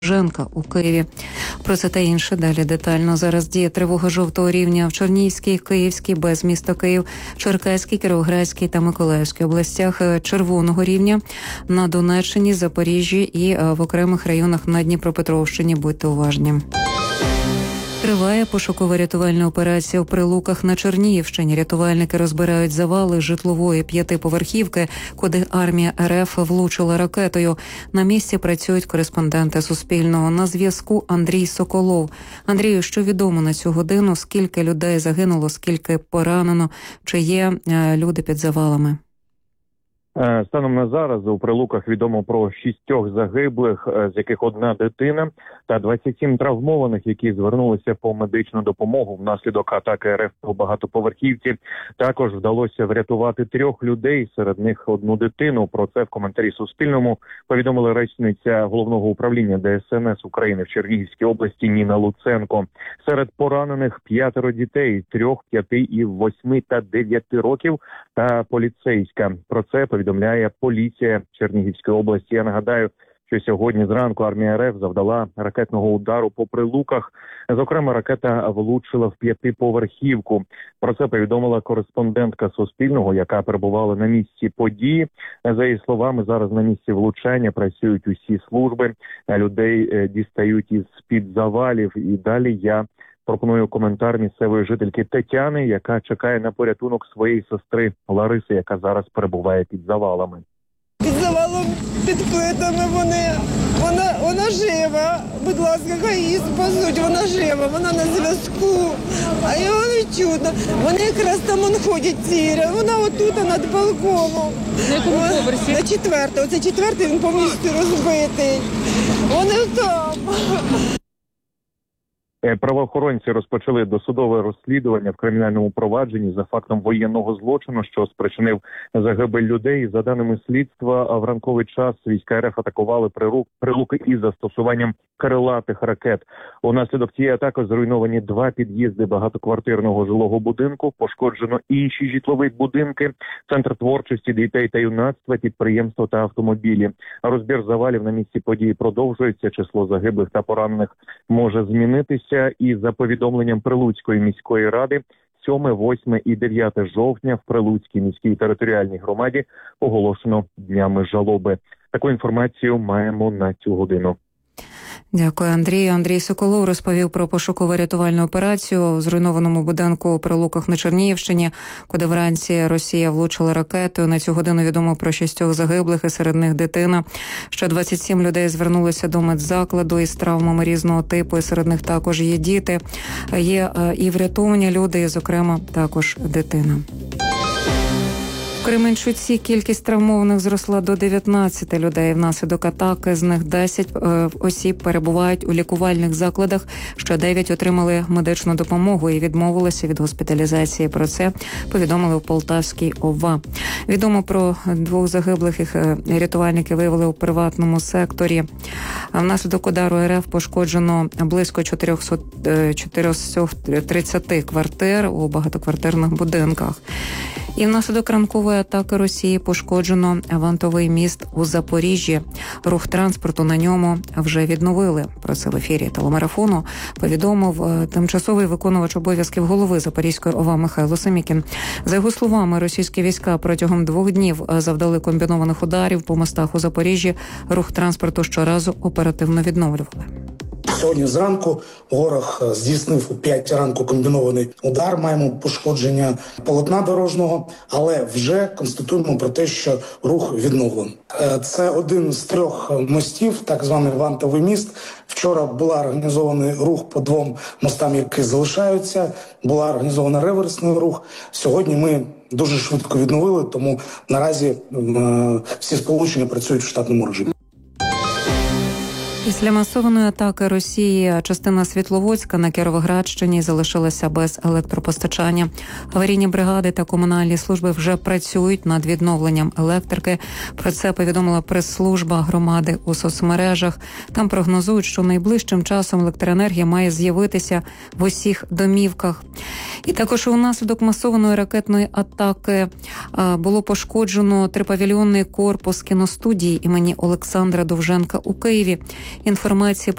Довженка у Києві. Про це та інше далі детально. Зараз діє тривога жовтого рівня в Чернігівській, Київській, без міста Київ, Черкаській, Кіровоградській та Миколаївській областях, червоного рівня на Донеччині, Запоріжжі і в окремих районах на Дніпропетровщині. Будьте уважні. Триває пошуково-рятувальна операція у Прилуках на Чернігівщині. Рятувальники розбирають завали житлової 5-поверхівки, куди армія РФ влучила ракетою. На місці працюють кореспонденти Суспільного. На зв'язку Андрій Соколов. Андрію, що відомо на цю годину? Скільки людей загинуло, скільки поранено? Чи є люди під завалами? Станом на зараз у Прилуках відомо про 6 загиблих, з яких одна дитина, та 27 травмованих, які звернулися по медичну допомогу внаслідок атаки РФ по багатоповерхівці. Також вдалося врятувати 3 людей, серед них одну дитину. Про це в коментарі Суспільному повідомила речниця Головного управління ДСНС України в Чернігівській області Ніна Луценко. Серед поранених 5 дітей, 3, 5 і 8 та 9 років та поліцейська. Про це повідомляє поліція Чернігівської області. Я нагадаю, що сьогодні зранку армія РФ завдала ракетного удару по Прилуках. Зокрема, ракета влучила в 5-поверхівку. Про це повідомила кореспондентка Суспільного, яка перебувала на місці події. За її словами, зараз на місці влучання працюють усі служби. Людей дістають із-під завалів. І далі я пропоную коментар місцевої жительки Тетяни, яка чекає на порятунок своєї сестри Лариси, яка зараз перебуває під завалами. Під завалом, під плитами вона жива. Будь ласка, хай її спасуть, вона жива, вона на зв'язку. А його не чудно. Вони якраз там ходять ці, вона отут над балконом. На якому поверсі? На 4-й. Оце 4-й, він повністю розбитий. Вони там. Правоохоронці розпочали досудове розслідування в кримінальному провадженні за фактом воєнного злочину, що спричинив загибель людей. За даними слідства, в ранковий час війська РФ атакували Прилуки із застосуванням крилатих ракет. Унаслідок цієї атаки зруйновані 2 під'їзди багатоквартирного жилого будинку, пошкоджено інші житлові будинки, центр творчості дітей та юнацтва, підприємство та автомобілі. Розбір завалів на місці події продовжується. Число загиблих та поранених може змінитися. І за повідомленням Прилуцької міської ради, 7, 8 і 9 жовтня в Прилуцькій міській територіальній громаді оголошено днями жалоби. Таку інформацію маємо на цю годину. Дякую, Андрію. Андрій Соколов розповів про пошуково-рятувальну операцію у зруйнованому будинку у Прилуках на Чернігівщині, куди вранці Росія влучила ракетою. На цю годину відомо про 6 загиблих, і серед них дитина. Ще 27 людей звернулися до медзакладу із травмами різного типу, і серед них також є діти. Є і врятовані люди, і, зокрема, також дитина. В Кременчуці кількість травмованих зросла до 19 людей. Внаслідок атаки з них 10 осіб перебувають у лікувальних закладах, ще 9 отримали медичну допомогу і відмовилися від госпіталізації. Про це повідомили в Полтавській ОВА. Відомо про 2 загиблих, їх рятувальники виявили у приватному секторі. Внаслідок удару РФ пошкоджено близько 430 квартир у багатоквартирних будинках. І внаслідок ранкової атаки Росії пошкоджено вантовий міст у Запоріжжі. Рух транспорту на ньому вже відновили. Про це в ефірі телемарафону повідомив тимчасовий виконувач обов'язків голови Запорізької ОВА Михайло Семікін. За його словами, російські війська протягом 2 днів завдали комбінованих ударів по мостах у Запоріжжі. Рух транспорту щоразу оперативно відновлювали. Сьогодні зранку ворог здійснив у 5 ранку комбінований удар. Маємо пошкодження полотна дорожнього, але вже констатуємо про те, що рух відновлено. Це один з 3 мостів, так званий вантовий міст. Вчора була організований рух по 2 мостам, які залишаються. Була організована реверсний рух. Сьогодні ми дуже швидко відновили, тому наразі всі сполучення працюють в штатному режимі. Після масованої атаки Росії частина Світловодська на Кіровоградщині залишилася без електропостачання. Аварійні бригади та комунальні служби вже працюють над відновленням електрики. Про це повідомила прес-служба громади у соцмережах. Там прогнозують, що найближчим часом електроенергія має з'явитися в усіх домівках. І також унаслідок масованої ракетної атаки було пошкоджено 3-павільйонний корпус кіностудії імені Олександра Довженка у Києві. Інформації